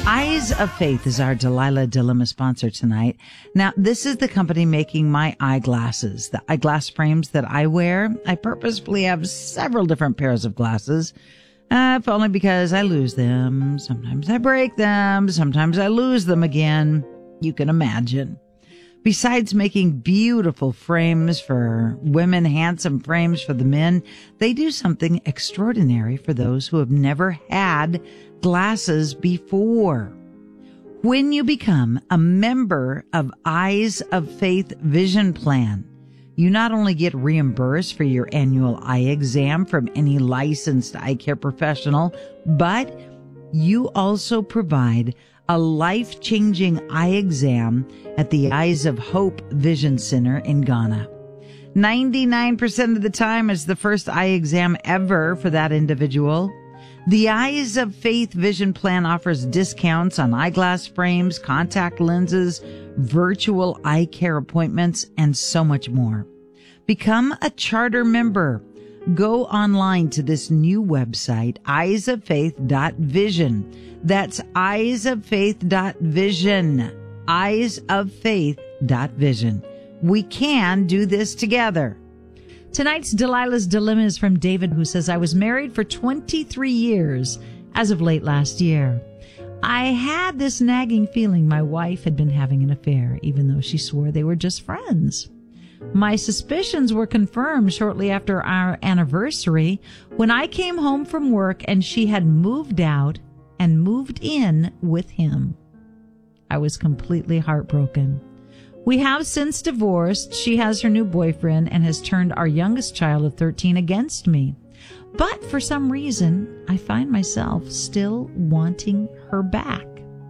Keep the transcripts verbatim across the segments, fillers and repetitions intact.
Eyes of Faith is our Delilah Dilemma sponsor tonight. Now, this is the company making my eyeglasses, the eyeglass frames that I wear. I purposefully have several different pairs of glasses, uh, if only because I lose them. Sometimes I break them. Sometimes I lose them again. You can imagine. Besides making beautiful frames for women, handsome frames for the men, they do something extraordinary for those who have never had glasses before. When you become a member of Eyes of Faith Vision Plan, you not only get reimbursed for your annual eye exam from any licensed eye care professional, but you also provide a life-changing eye exam at the Eyes of Hope Vision Center in Ghana. ninety-nine percent of the time, it's the first eye exam ever for that individual. The Eyes of Faith Vision Plan offers discounts on eyeglass frames, contact lenses, virtual eye care appointments, and so much more. Become a charter member. Go online to this new website, eyes of faith dot vision. That's eyes of faith dot vision. eyes of faith dot vision. We can do this together. Tonight's Delilah's Dilemma is from David, who says, I was married for twenty-three years as of late last year. I had this nagging feeling my wife had been having an affair, even though she swore they were just friends. My suspicions were confirmed shortly after our anniversary when I came home from work and she had moved out and moved in with him. I was completely heartbroken. We have since divorced. She has her new boyfriend and has turned our youngest child of thirteen against me. But for some reason, I find myself still wanting her back.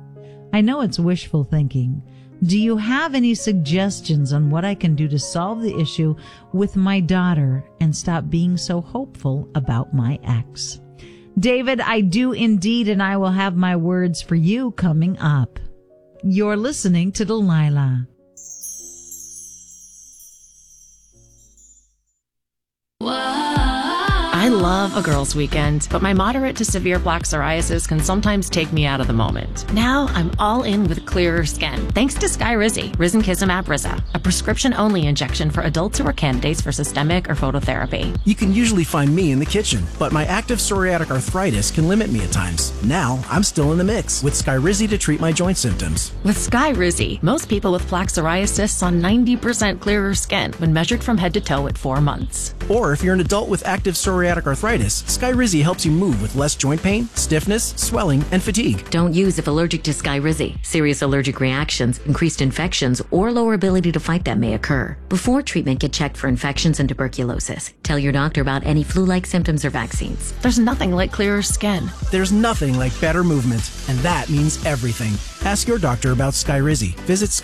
I know it's wishful thinking. Do you have any suggestions on what I can do to solve the issue with my daughter and stop being so hopeful about my ex? David, I do indeed, and I will have my words for you coming up. You're listening to Delilah. I love a girls' weekend, but my moderate to severe plaque psoriasis can sometimes take me out of the moment. Now I'm all in with clearer skin, thanks to Skyrizi, risankizumab Riza, a prescription-only injection for adults who are candidates for systemic or phototherapy. You can usually find me in the kitchen, but my active psoriatic arthritis can limit me at times. Now I'm still in the mix with Skyrizi to treat my joint symptoms. With Skyrizi, most people with plaque psoriasis saw ninety percent clearer skin when measured from head to toe at four months. Or if you're an adult with active psoriatic arthritis, Skyrizi helps you move with less joint pain, stiffness, swelling, and fatigue. Don't use if allergic to Skyrizi. Serious allergic reactions, increased infections, or lower ability to fight them may occur. Before treatment, get checked for infections and tuberculosis. Tell your doctor about any flu-like symptoms or vaccines. There's nothing like clearer skin. There's nothing like better movement, and that means everything. Ask your doctor about Skyrizi. Visit